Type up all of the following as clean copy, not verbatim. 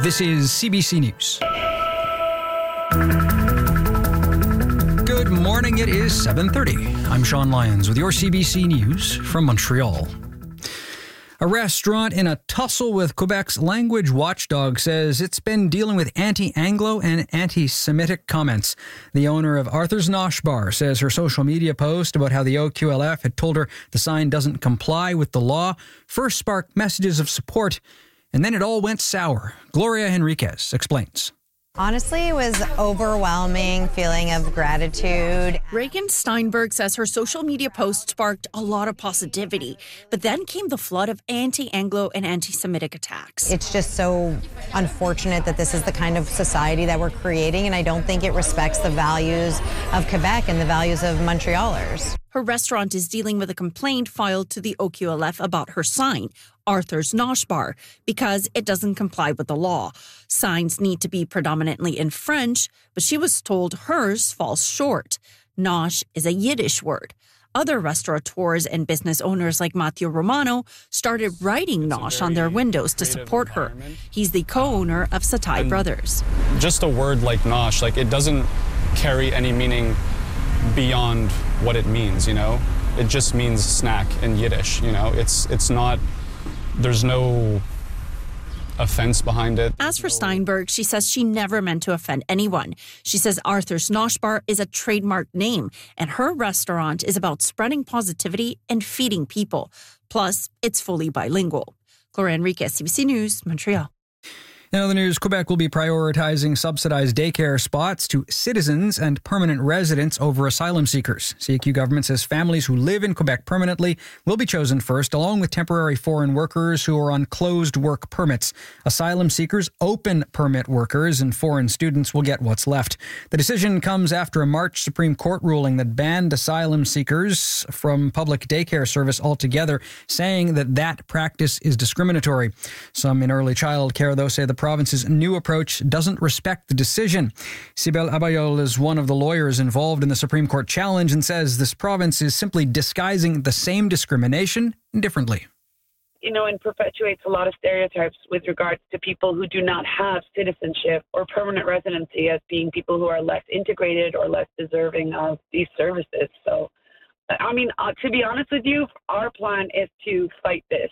This is CBC News. Good morning, it is 7:30. I'm Sean Lyons with your CBC News from Montreal. A restaurant in a tussle with Quebec's language watchdog says it's been dealing with anti-Anglo and anti-Semitic comments. The owner of Arthur's Nosh Bar says her social media post about how the OQLF had told her the sign doesn't comply with the law first sparked messages of support, and then it all went sour. Gloria Henriquez explains. Honestly, it was overwhelming feeling of gratitude. Reagan Steinberg says her social media post sparked a lot of positivity, but then came the flood of anti-Anglo and anti-Semitic attacks. It's just so unfortunate that this is the kind of society that we're creating, and I don't think it respects the values of Quebec and the values of Montrealers. Her restaurant is dealing with a complaint filed to the OQLF about her sign, Arthur's Nosh Bar, because it doesn't comply with the law. Signs need to be predominantly in French, but she was told hers falls short. Nosh is a Yiddish word. Other restaurateurs and business owners like Matteo Romano started writing Nosh on their windows to support her. He's the co-owner of Satai Brothers. Just a word like Nosh, it doesn't carry any meaning beyond what it means, It just means snack in Yiddish, It's not, there's no offense behind it. As for Steinberg, she says she never meant to offend anyone. She says Arthur's Nosh Bar is a trademark name, and her restaurant is about spreading positivity and feeding people. Plus, it's fully bilingual. Gloria Enriquez, CBC News, Montreal. In other news, Quebec will be prioritizing subsidized daycare spots to citizens and permanent residents over asylum seekers. CQ government says families who live in Quebec permanently will be chosen first, along with temporary foreign workers who are on closed work permits. Asylum seekers, open permit workers, and foreign students will get what's left. The decision comes after a March Supreme Court ruling that banned asylum seekers from public daycare service altogether, saying that practice is discriminatory. Some in early child care, though, say the province's new approach doesn't respect the decision. Sibel Abayol is one of the lawyers involved in the Supreme Court challenge and says this province is simply disguising the same discrimination differently. And perpetuates a lot of stereotypes with regards to people who do not have citizenship or permanent residency as being people who are less integrated or less deserving of these services. So, to be honest with you, our plan is to fight this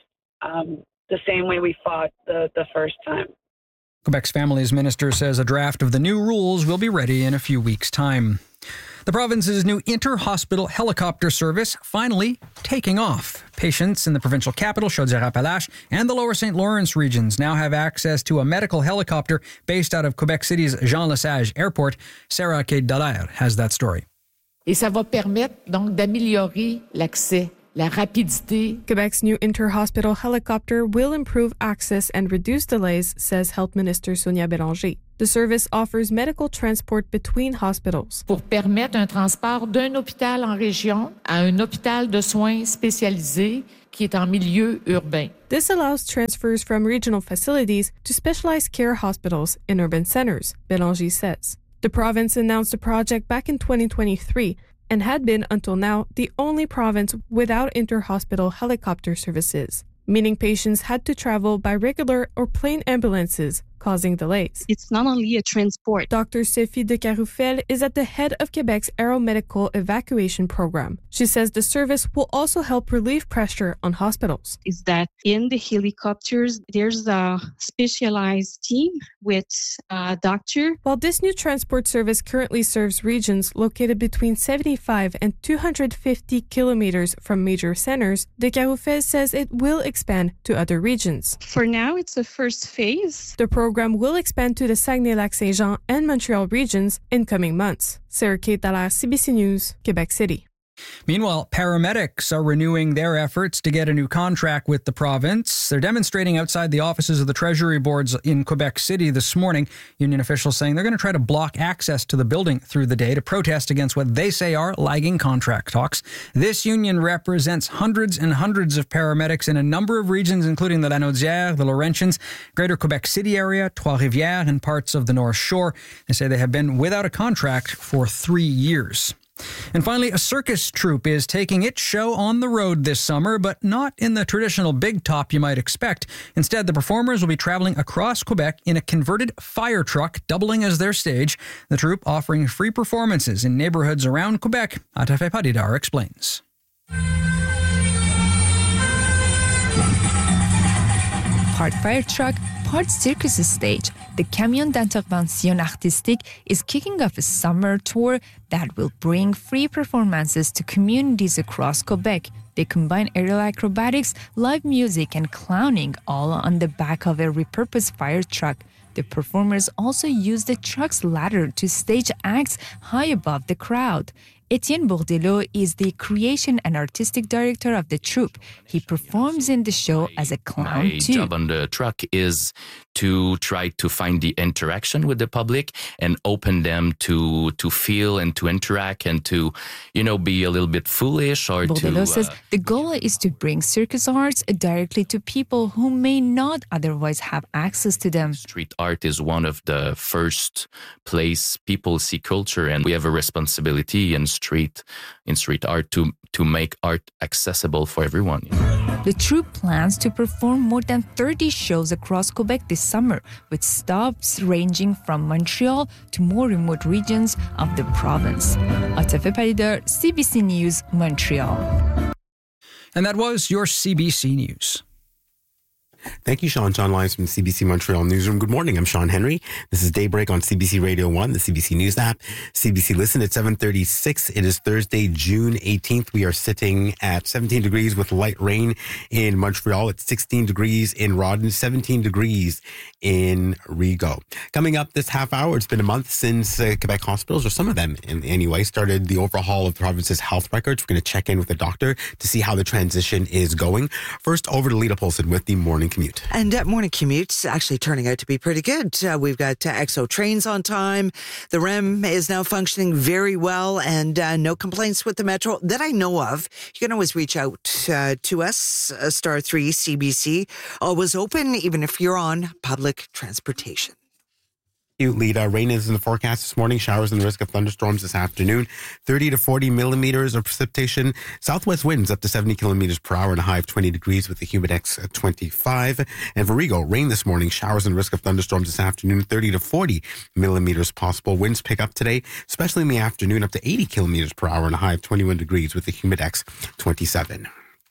the same way we fought the first time. Quebec's Families Minister says a draft of the new rules will be ready in a few weeks' time. The province's new inter-hospital helicopter service finally taking off. Patients in the provincial capital, Chaudière-Appalaches, and the lower St. Lawrence regions now have access to a medical helicopter based out of Quebec City's Jean Lesage Airport. Sarah Kate Dallaire has that story. Et ça va permettre donc d'améliorer l'accès. La rapidité. Quebec's new inter-hospital helicopter will improve access and reduce delays, says Health Minister Sonia Bélanger. The service offers medical transport between hospitals. Pour permettre un transport d'un hôpital en région à un hôpital de soins spécialisé qui est en milieu urbain. This allows transfers from regional facilities to specialized care hospitals in urban centers, Bélanger says. The province announced the project back in 2023 and had been, until now, the only province without inter-hospital helicopter services, meaning patients had to travel by regular or plane ambulances, causing delays. It's not only a transport. Dr. Sophie de Caroufel is at the head of Quebec's aeromedical evacuation program. She says the service will also help relieve pressure on hospitals. Is that in the helicopters, there's a specialized team with a doctor. While this new transport service currently serves regions located between 75 and 250 kilometers from major centers, de Caroufel says it will expand to other regions. For now, it's the first phase. The program will expand to the Saguenay-Lac-Saint-Jean and Montreal regions in coming months. Sarah Kate Dallaire, CBC News, Quebec City. Meanwhile, paramedics are renewing their efforts to get a new contract with the province. They're demonstrating outside the offices of the Treasury boards in Quebec City this morning. Union officials saying they're going to try to block access to the building through the day to protest against what they say are lagging contract talks. This union represents hundreds and hundreds of paramedics in a number of regions, including the Lanaudière, the Laurentians, Greater Quebec City area, Trois-Rivières, and parts of the North Shore. They say they have been without a contract for 3 years. And finally, a circus troupe is taking its show on the road this summer, but not in the traditional big top you might expect. Instead, the performers will be traveling across Quebec in a converted fire truck, doubling as their stage. The troupe offering free performances in neighborhoods around Quebec. Atafe Padidar explains. Part fire truck, part circus stage, the Camion d'Intervention Artistique is kicking off a summer tour that will bring free performances to communities across Quebec. They combine aerial acrobatics, live music, and clowning, all on the back of a repurposed fire truck. The performers also use the truck's ladder to stage acts high above the crowd. Etienne Bourdelot is the creation and artistic director of the troupe. He performs in the show as a clown My too. job on the truck is to try to find the interaction with the public and open them to feel and to interact and to, be a little bit foolish or Bourdelot says the goal is to bring circus arts directly to people who may not otherwise have access to them. Street art is one of the first place people see culture, and we have a responsibility in street art to make art accessible for everyone. The troupe plans to perform more than 30 shows across Quebec this summer, with stops ranging from Montreal to more remote regions of the province. Atafe Padidar, CBC News, Montreal. And that was your CBC News. Thank you, Sean. John Lyons from the CBC Montreal Newsroom. Good morning. I'm Sean Henry. This is Daybreak on CBC Radio 1, the CBC News app, CBC Listen at 7:36. It is Thursday, June 18th. We are sitting at 17 degrees with light rain in Montreal. It's 16 degrees in Rawdon, 17 degrees in Rigaud. Coming up this half hour, it's been a month since Quebec hospitals, or some of them anyway, started the overhaul of the province's health records. We're going to check in with the doctor to see how the transition is going. First, over to Lita Polson with the morning commute. And morning commute's actually turning out to be pretty good. We've got EXO trains on time. The REM is now functioning very well, and no complaints with the Metro that I know of. You can always reach out to us, *3 CBC. Always open, even if you're on public transportation. Lita, rain is in the forecast this morning. Showers and the risk of thunderstorms this afternoon. 30 to 40 millimeters of precipitation. Southwest winds up to 70 kilometers per hour and a high of 20 degrees with the humidex at 25. And for Rigaud, rain this morning. Showers and risk of thunderstorms this afternoon. 30 to 40 millimeters possible. Winds pick up today, especially in the afternoon, up to 80 kilometers per hour and a high of 21 degrees with the humidex 27.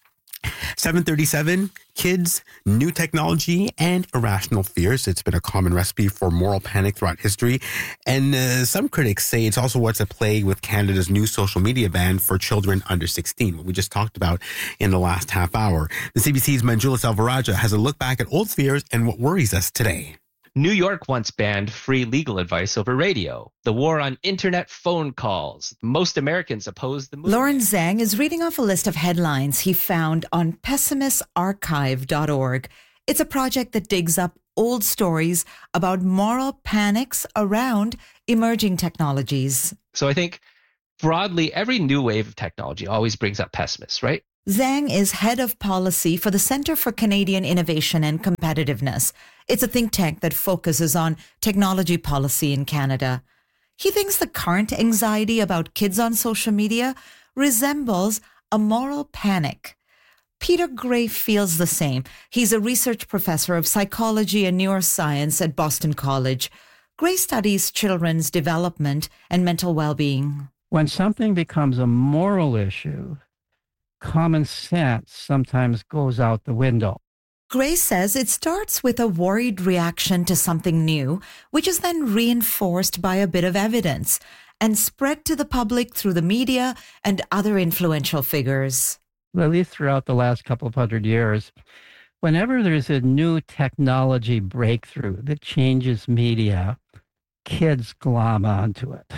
7:37, kids, new technology, and irrational fears. It's been a common recipe for moral panic throughout history. And some critics say it's also what's at play with Canada's new social media ban for children under 16, what we just talked about in the last half hour. The CBC's Manjula Selvarajah has a look back at old fears and what worries us today. New York once banned free legal advice over radio. The war on internet phone calls. Most Americans oppose the move. Lawrence Zhang is reading off a list of headlines he found on pessimistarchive.org. It's a project that digs up old stories about moral panics around emerging technologies. So I think broadly, every new wave of technology always brings up pessimists, right? Zhang is head of policy for the Centre for Canadian Innovation and Competitiveness. It's a think tank that focuses on technology policy in Canada. He thinks the current anxiety about kids on social media resembles a moral panic. Peter Gray feels the same. He's a research professor of psychology and neuroscience at Boston College. Gray studies children's development and mental well-being. When something becomes a moral issue, common sense sometimes goes out the window. Gray says it starts with a worried reaction to something new, which is then reinforced by a bit of evidence and spread to the public through the media and other influential figures. At least throughout the last couple of hundred years, whenever there's a new technology breakthrough that changes media, kids glom onto it.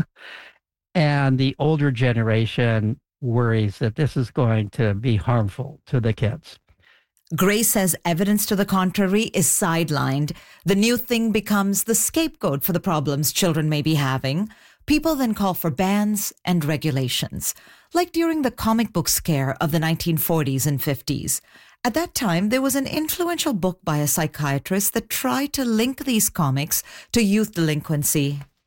And the older generation worries that this is going to be harmful to the kids. Gray says evidence to the contrary is sidelined. The new thing becomes the scapegoat for the problems children may be having. People then call for bans and regulations, like during the comic book scare of the 1940s and 50s. At that time, there was an influential book by a psychiatrist that tried to link these comics to youth delinquency.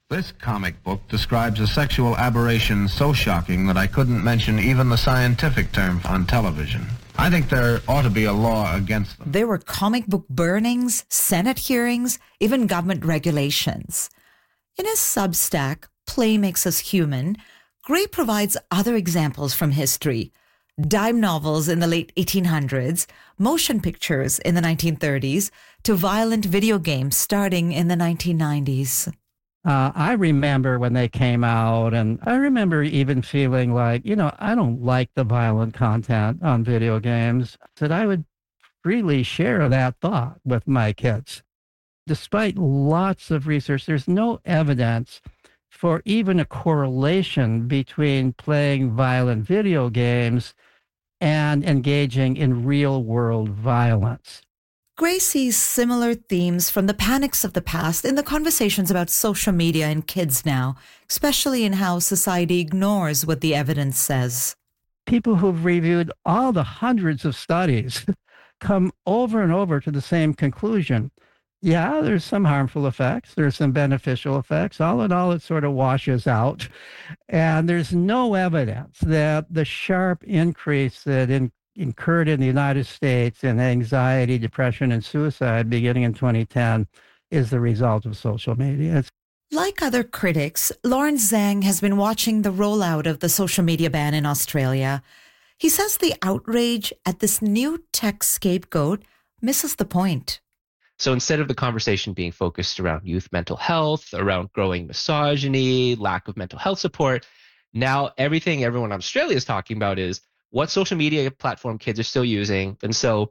This comic book describes a sexual aberration so shocking that I couldn't mention even the scientific term on television. I think there ought to be a law against them. There were comic book burnings, Senate hearings, even government regulations. In his Substack, Play Makes Us Human, Gray provides other examples from history. Dime novels in the late 1800s, motion pictures in the 1930s, to violent video games starting in the 1990s. I remember when they came out, and I remember even feeling like, I don't like the violent content on video games, that I would freely share that thought with my kids. Despite lots of research, there's no evidence for even a correlation between playing violent video games and engaging in real-world violence. Gray sees similar themes from the panics of the past in the conversations about social media and kids now, especially in how society ignores what the evidence says. People who've reviewed all the hundreds of studies come over and over to the same conclusion. Yeah, there's some harmful effects. There's some beneficial effects. All in all, it sort of washes out. And there's no evidence that the sharp increase that incurred in the United States in anxiety, depression, and suicide beginning in 2010 is the result of social media. Like other critics, Lawrence Zhang has been watching the rollout of the social media ban in Australia. He says the outrage at this new tech scapegoat misses the point. So instead of the conversation being focused around youth mental health, around growing misogyny, lack of mental health support, now everything everyone in Australia is talking about is what social media platform kids are still using. And so,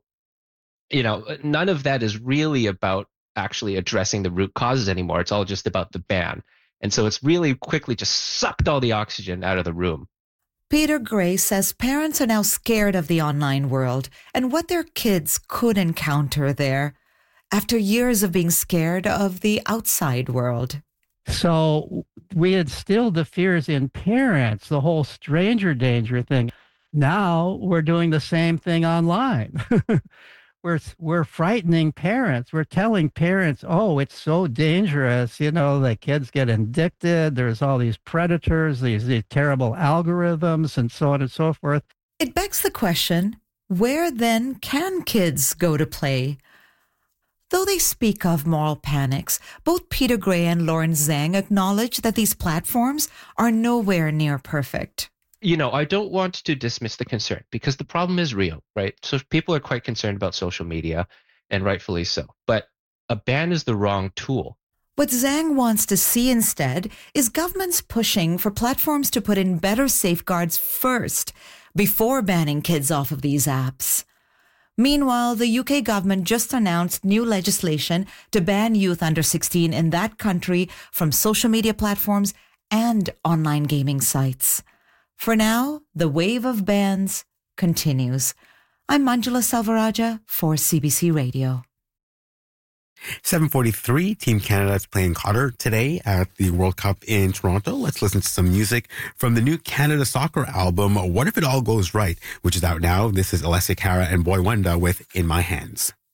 none of that is really about actually addressing the root causes anymore. It's all just about the ban. And so it's really quickly just sucked all the oxygen out of the room. Peter Gray says parents are now scared of the online world and what their kids could encounter there after years of being scared of the outside world. So we instilled the fears in parents, the whole stranger danger thing. Now we're doing the same thing online. We're frightening parents. We're telling parents, oh, it's so dangerous. The kids get addicted. There's all these predators, these terrible algorithms, and so on and so forth. It begs the question, where then can kids go to play? Though they speak of moral panics, both Peter Gray and Lawrence Zhang acknowledge that these platforms are nowhere near perfect. I don't want to dismiss the concern because the problem is real, right? So people are quite concerned about social media, and rightfully so. But a ban is the wrong tool. What Zhang wants to see instead is governments pushing for platforms to put in better safeguards first before banning kids off of these apps. Meanwhile, the UK government just announced new legislation to ban youth under 16 in that country from social media platforms and online gaming sites. For now, the wave of bans continues. I'm Manjula Selvarajah for CBC Radio. 7:43, Team Canada is playing Qatar today at the World Cup in Toronto. Let's listen to some music from the new Canada Soccer album, What If It All Goes Right, which is out now. This is Alessia Cara and Boy Wonder with In My Hands.